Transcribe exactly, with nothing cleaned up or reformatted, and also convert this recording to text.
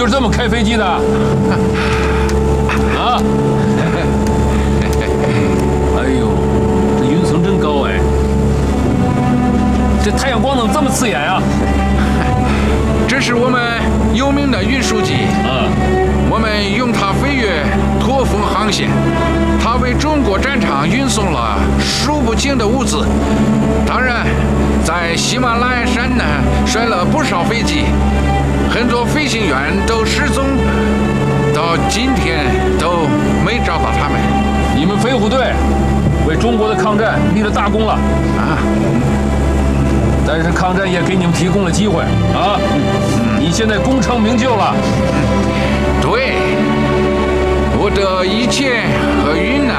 就是这么开飞机的？啊？哎呦，这云层真高哎！这太阳光怎么这么刺眼啊？ 这是我们有名的运输机啊，我们用它飞越驼峰航线，它为中国战场运送了数不清的物资。当然，在喜马拉雅山呢摔了不少飞机，很多飞行员都失踪，到今天都没找到他们。 你们飞虎队为中国的抗战立了大功了啊！但是抗战也给你们提供了机会啊！你现在功成名就了。 对，我的一切和云南